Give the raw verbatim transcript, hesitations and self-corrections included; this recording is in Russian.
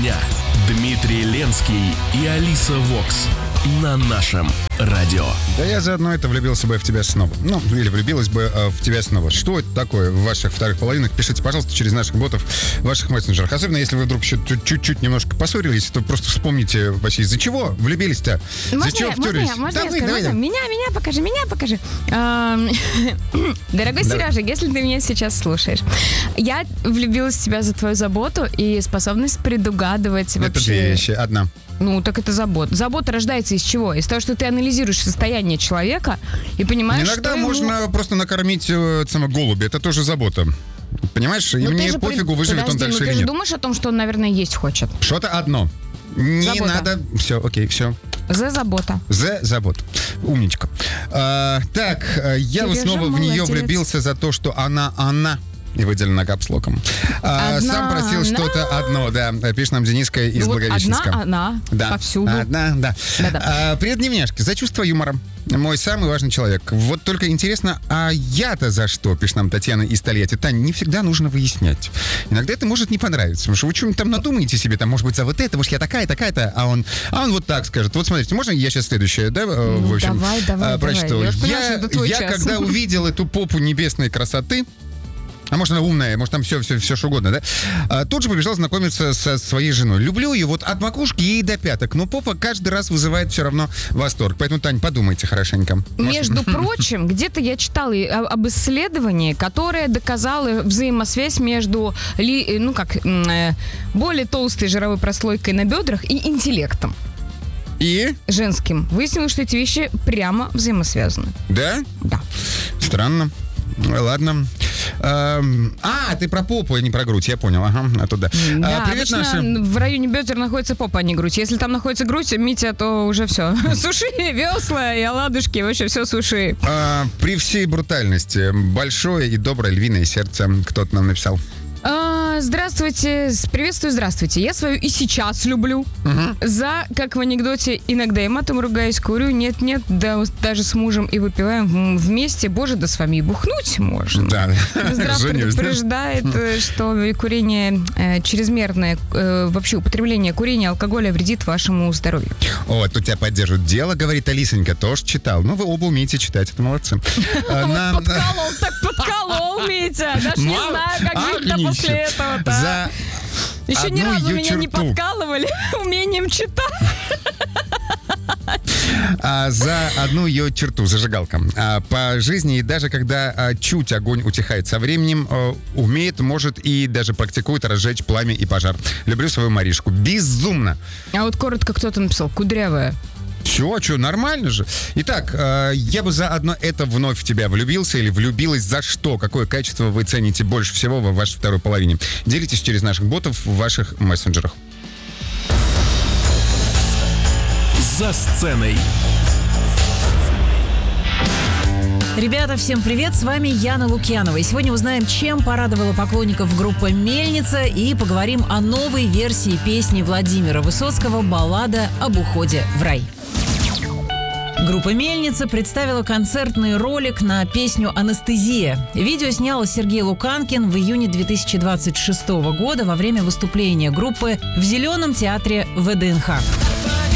дня. Дмитрий Ленский и Алиса Вокс на нашем радио. Да я заодно это влюбился бы в тебя снова. Ну, или влюбилась бы э, в тебя снова. Что это такое в ваших вторых половинах? Пишите, пожалуйста, через наших ботов в ваших мессенджерах. Особенно, если вы вдруг еще чуть-чуть немножко поссорились, то просто вспомните вообще, из-за чего влюбились-то? Можно За чего я, втюрились? можно я, можно Да, я вы, скажу? давай, давай. Меня, меня покажи, меня покажи. Эм, Дорогой Давай. Сережа, если ты меня сейчас слушаешь, я влюбилась в тебя за твою заботу и способность предугадывать Это вообще... две вещи. Одна. Ну, так это забота. Забота рождается из чего? Из того, что ты анализируешь состояние человека и понимаешь, Иногда что ему- можно просто накормить э, само голубя. Это тоже забота. Понимаешь? И Ну, ты мне же пофигу, пред- выживет он Подожди, дальше ну, или ты же нет. думаешь о том, что он, наверное, есть хочет. Что-то одно. Не Забота. надо. Все, окей, все. За забота. За забот. Умничка. А, так, э, я вот Сережа снова в нее молодец. влюбился за то, что она, она и выделена капслоком. А, Одна сам просил она. что-то одно, да. Пишет нам Дениска из Ну, вот Благовещенска. одна она Да. повсюду. Одна, да. Да-да. А, привет, дневняшки. За чувство юмора. Мой самый важный человек. Вот только интересно, а я-то за что? Пишет нам Татьяна из Тольятти. Тань, не всегда нужно выяснять. Иногда это может не понравиться. Потому что вы что-нибудь там надумаете себе, там, может быть, за вот это, может, я такая, такая-то, а он, а он вот так скажет. Вот смотрите, можно я сейчас следующее, да, э, в общем, давай, давай, а, прочту. давай. Я уж поняла, Я, что это твой я час. когда увидел эту попу небесной красоты, а может, она умная, может, там все, все, все что угодно, да? А, тут же побежал знакомиться со своей женой. Люблю ее вот от макушки и до пяток, но попа каждый раз вызывает все равно восторг. Поэтому, Тань, подумайте хорошенько. Между прочим, где-то я читала и о- об исследовании, которое доказало взаимосвязь между ли- ну как, м, э, более толстой жировой прослойкой на бедрах и интеллектом И? женским. Выяснилось, что эти вещи прямо взаимосвязаны. Да? Да. Странно. Ладно. Эм, А, ты про попу, а не про грудь, я понял. Ага, а туда. Да, А, привет, обычно наши. в районе бедер находится попа, а не грудь. Если там находится грудь, Митя, то уже все. Суши, весла и оладушки, вообще все суши. А, при всей брутальности, большое и доброе львиное сердце, кто-то нам написал. А, здравствуйте, с- приветствую, здравствуйте. Я свою и сейчас люблю. За, как в анекдоте, иногда и матом ругаюсь, курю, нет-нет, да, вот даже с мужем и выпиваем м, вместе. Боже, да с вами и бухнуть можно. Да, Здрав Женюсь, да? предупреждает, э, что курение, э, чрезмерное, э, вообще употребление курения алкоголя вредит вашему здоровью. О, тут тебя поддерживают. Дело, говорит Алисонька, тоже читал. Ну, вы оба умеете читать, это молодцы. А, на- Подколол, так подколол, Митя. Даже не Мало? знаю, как жить-то Огнище. после этого-то. За Еще ни одну разу ее меня не черту. подкалывали умением читать. а, за одну ее черту, зажигалка. А, по жизни, и даже когда а, чуть огонь утихает со временем, а, умеет, может и даже практикует разжечь пламя и пожар. Люблю свою Маришку. Безумно. А вот коротко кто-то написал, кудрявая. Чего, что, нормально же. Итак, э, я бы заодно это вновь в тебя влюбился или влюбилась. За что? Какое качество вы цените больше всего во вашей второй половине? Делитесь через наших ботов в ваших мессенджерах. За сценой. Ребята, всем привет, с вами Яна Лукьянова. И сегодня узнаем, чем порадовала поклонников группа «Мельница», и поговорим о новой версии песни Владимира Высоцкого «Баллада об уходе в рай». Группа «Мельница» представила концертный ролик на песню «Анестезия». Видео снял Сергей Луканкин в июне две тысячи двадцать шестого года во время выступления группы в Зеленом театре вэ дэ эн ха.